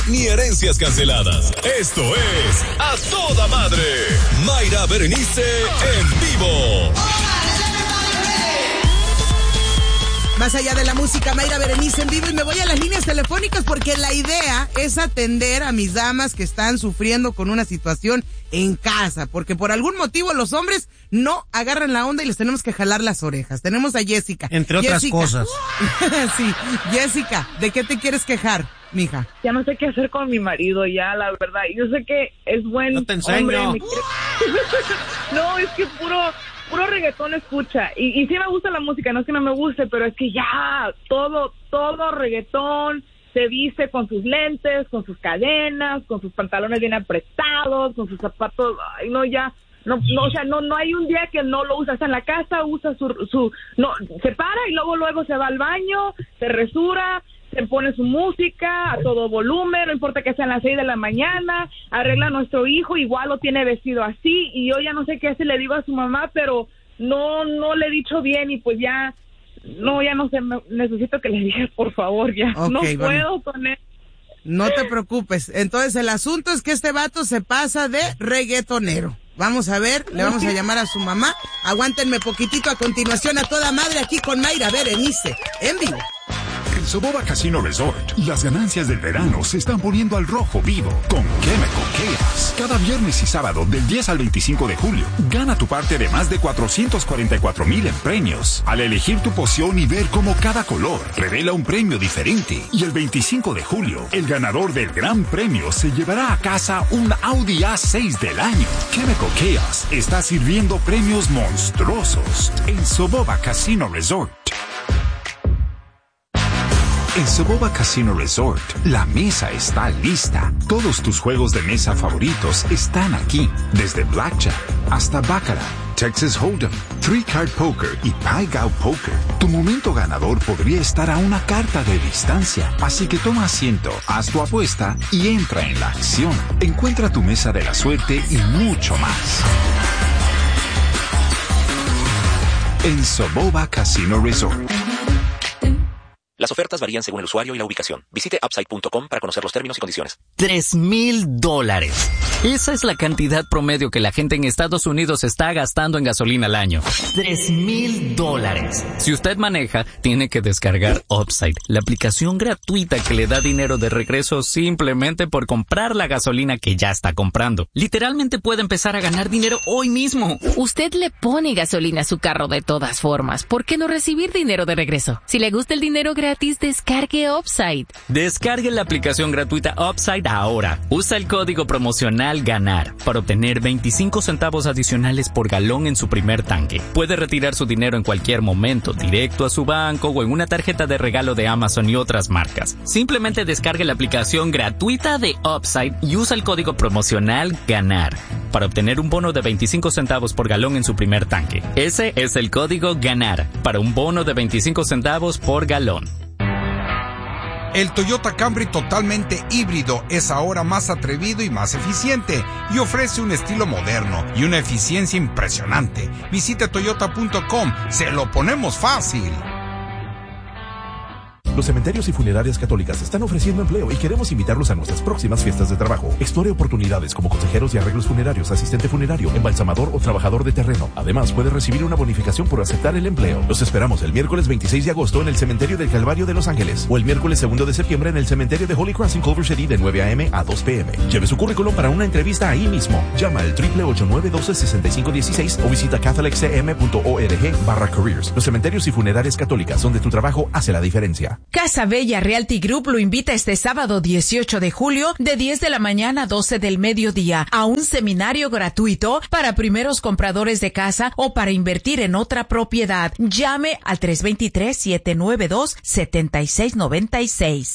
ni herencias canceladas. Esto es A Toda Madre. Mayra Berenice en vivo. Más allá de la música, Mayra Berenice en vivo, y me voy a las líneas telefónicas porque la idea es atender a mis damas que están sufriendo con una situación en casa, porque por algún motivo los hombres no agarran la onda y les tenemos que jalar las orejas. Tenemos a Jessica. Entre otras cosas. Sí, Jessica, ¿de qué te quieres quejar, mija? Ya no sé qué hacer con mi marido, ya, la verdad. Yo sé que es buen no te enseño. hombre. No, es que puro reggaetón escucha. Y sí me gusta la música, no es que no me guste, pero es que ya, todo reggaetón, se viste con sus lentes, con sus cadenas, con sus pantalones bien apretados, con sus zapatos, ay, no, ya, no, o sea, no hay un día que no lo usa. Está en la casa, usa no, se para y luego se va al baño, se resura, se pone su música a todo volumen, no importa que sean las 6 de la mañana, arregla a nuestro hijo, igual lo tiene vestido así, y yo ya no sé qué hacer, le digo a su mamá, pero no le he dicho bien, y pues ya no sé, necesito que le digas, por favor, ya, okay, no puedo con él. No te preocupes, entonces el asunto es que este vato se pasa de reggaetonero. Vamos a ver, le vamos a llamar a su mamá. Aguántenme poquitito, a continuación A Toda Madre aquí con Mayra Berenice, en vivo. En Soboba Casino Resort, las ganancias del verano se están poniendo al rojo vivo con Chemical Chaos. Cada viernes y sábado del 10 al 25 de julio, gana tu parte de más de 444,000 en premios al elegir tu poción y ver cómo cada color revela un premio diferente. Y el 25 de julio, el ganador del gran premio se llevará a casa un Audi A6 del año. Chemical Chaos está sirviendo premios monstruosos en Soboba Casino Resort. En Soboba Casino Resort, la mesa está lista. Todos tus juegos de mesa favoritos están aquí. Desde Blackjack hasta Baccarat, Texas Hold'em, Three Card Poker y Pai Gow Poker. Tu momento ganador podría estar a una carta de distancia. Así que toma asiento, haz tu apuesta y entra en la acción. Encuentra tu mesa de la suerte y mucho más. En Soboba Casino Resort. Las ofertas varían según el usuario y la ubicación. Visite Upside.com para conocer los términos y condiciones. $3,000. Esa es la cantidad promedio que la gente en Estados Unidos está gastando en gasolina al año. $3,000. Si usted maneja, tiene que descargar Upside, la aplicación gratuita que le da dinero de regreso simplemente por comprar la gasolina que ya está comprando. Literalmente puede empezar a ganar dinero hoy mismo. Usted le pone gasolina a su carro de todas formas. ¿Por qué no recibir dinero de regreso? Si le gusta el dinero gratis, descargue Upside. Descargue la aplicación gratuita Upside ahora. Usa el código promocional GANAR para obtener 25 centavos adicionales por galón en su primer tanque. Puede retirar su dinero en cualquier momento, directo a su banco o en una tarjeta de regalo de Amazon y otras marcas. Simplemente descargue la aplicación gratuita de Upside y usa el código promocional GANAR para obtener un bono de 25 centavos por galón en su primer tanque. Ese es el código GANAR para un bono de 25 centavos por galón. El Toyota Camry totalmente híbrido es ahora más atrevido y más eficiente y ofrece un estilo moderno y una eficiencia impresionante. Visite toyota.com, se lo ponemos fácil. Los cementerios y funerarias católicas están ofreciendo empleo y queremos invitarlos a nuestras próximas fiestas de trabajo. Explore oportunidades como consejeros y arreglos funerarios, asistente funerario, embalsamador o trabajador de terreno. Además, puede recibir una bonificación por aceptar el empleo. Los esperamos el miércoles 26 de agosto en el Cementerio del Calvario de Los Ángeles o el miércoles 2 de septiembre en el Cementerio de Holy Cross en Culver City de 9 a.m. a 2 p.m. Lleve su currículum para una entrevista ahí mismo. Llama al 888-912-6516 o visita catholiccm.org/careers. Los cementerios y funerarias católicas, donde tu trabajo hace la diferencia. Casa Bella Realty Group lo invita este sábado 18 de julio de 10 de la mañana a 12 del mediodía a un seminario gratuito para primeros compradores de casa o para invertir en otra propiedad. Llame al 323-792-7696.